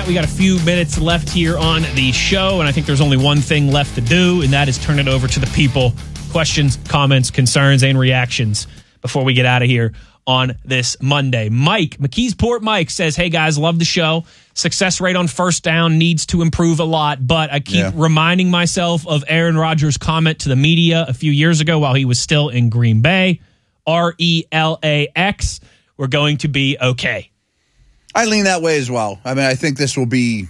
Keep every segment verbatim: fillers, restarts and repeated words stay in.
Matt, we got a few minutes left here on the show, and I think there's only one thing left to do, and that is turn it over to the people. Questions, comments, concerns, and reactions before we get out of here on this Monday. Mike, McKeesport Mike says, hey guys, love the show. Success rate on first down needs to improve a lot, but I keep yeah. reminding myself of Aaron Rodgers' comment to the media a few years ago while he was still in Green Bay. R E L A X, we're going to be okay. I lean that way as well. I mean, I think this will be,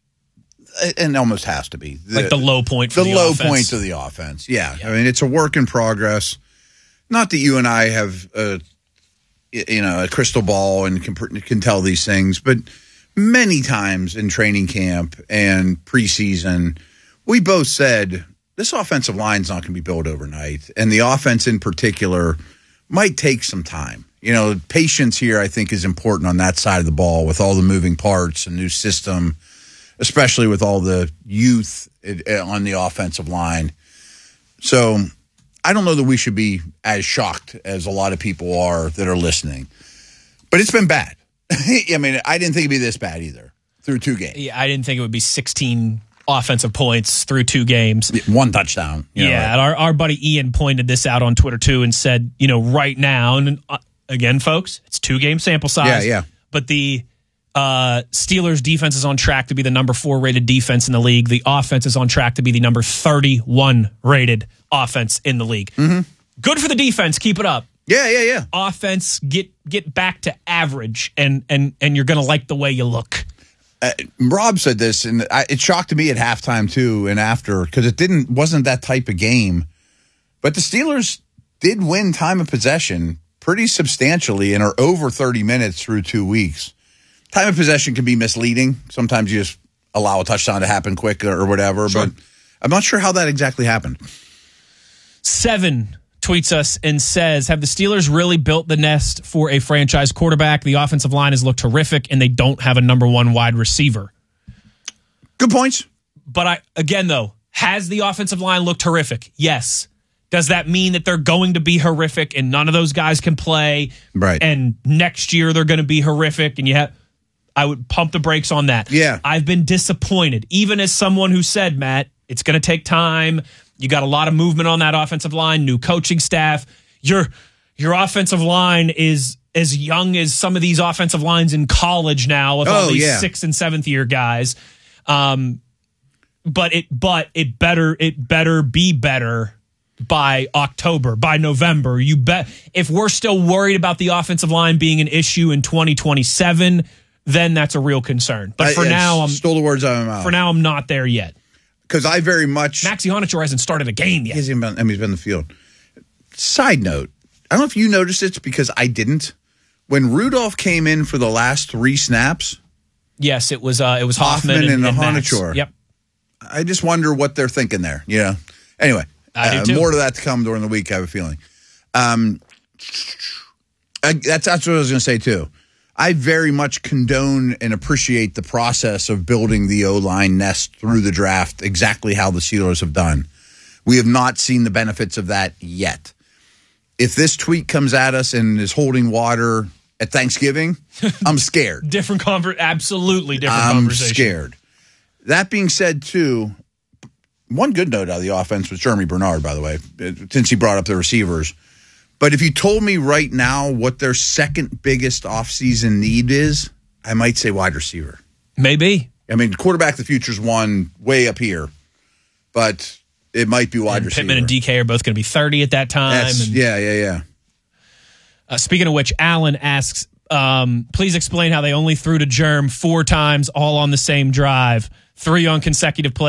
and almost has to be. The, like the low point for the, the low offense. point of the offense. Yeah. yeah. I mean, it's a work in progress. Not that you and I have, a, you know, a crystal ball and can, can tell these things, but many times in training camp and preseason, we both said this offensive line's not going to be built overnight, and the offense in particular might take some time. You know, patience here, I think, is important on that side of the ball with all the moving parts, a new system, especially with all the youth on the offensive line. So I don't know that we should be as shocked as a lot of people are that are listening. But it's been bad. I mean, I didn't think it'd be this bad either through two games. Yeah, I didn't think it would be sixteen offensive points through two games. One touchdown. You know, yeah, right? and our, our buddy Ian pointed this out on Twitter too and said, you know, right now, and uh, again, folks, it's two-game sample size. Yeah, yeah. But the uh, Steelers' defense is on track to be the number four rated defense in the league. The offense is on track to be the number thirty-one rated offense in the league. Mm-hmm. Good for the defense. Keep it up. Yeah, yeah, yeah. Offense, get get back to average, and and and you're going to like the way you look. Uh, Rob said this, and I, it shocked me at halftime too, and after, because it didn't wasn't that type of game. But the Steelers did win time of possession pretty substantially and are over thirty minutes through two weeks. Time of possession can be misleading. Sometimes you just allow a touchdown to happen quick or whatever, sure. But I'm not sure how that exactly happened. Seven tweets us and says, have the Steelers really built the nest for a franchise quarterback? The offensive line has looked terrific, and they don't have a number one wide receiver. Good points. But I again, though, has the offensive line looked horrific? Yes. Does that mean that they're going to be horrific and none of those guys can play? Right. And next year they're going to be horrific, and you have... I would pump the brakes on that. Yeah. I've been disappointed, even as someone who said, Matt, it's going to take time. You got a lot of movement on that offensive line, new coaching staff. Your your offensive line is as young as some of these offensive lines in college now with oh, all these yeah. sixth and seventh year guys. Um, but it but it better it better be better by October, by November. You bet. If we're still worried about the offensive line being an issue in twenty twenty-seven, then that's a real concern. But for I, now, I'm stole the words out of my mouth. For now, I'm not there yet. Because I very much... Maxi Honachor hasn't started a game yet. He hasn't been, I mean, he's been in the field. Side note, I don't know if you noticed it because I didn't. When Rudolph came in for the last three snaps... Yes, it was uh, it was Hoffman, Hoffman and, and, and and Honachor. Yep. I just wonder what they're thinking there. You know? Anyway, I uh, do too. More to that to come during the week, I have a feeling. Um, I, that's, that's what I was going to say, too. I very much condone and appreciate the process of building the O-line nest through the draft, exactly how the Steelers have done. We have not seen the benefits of that yet. If this tweet comes at us and is holding water at Thanksgiving, I'm scared. different conver- Absolutely different I'm conversation. I'm scared. That being said, too, one good note out of the offense was Jeremy Bernard, by the way, since he brought up the receivers. But if you told me right now what their second biggest offseason need is, I might say wide receiver. Maybe. I mean, quarterback the future's one way up here, but it might be wide and receiver. Pittman and D K are both going to be thirty at that time. And, yeah, yeah, yeah. Uh, speaking of which, Alan asks, um, please explain how they only threw to Germ four times all on the same drive, three on consecutive plays.